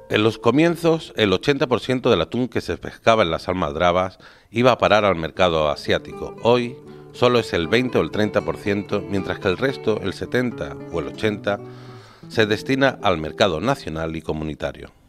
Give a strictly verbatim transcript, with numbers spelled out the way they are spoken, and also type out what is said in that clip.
En los comienzos, el ochenta por ciento del atún que se pescaba en las almadrabas iba a parar al mercado asiático. Hoy solo es el veinte o el treinta por ciento, mientras que el resto, el setenta o el ochenta por ciento, se destina al mercado nacional y comunitario.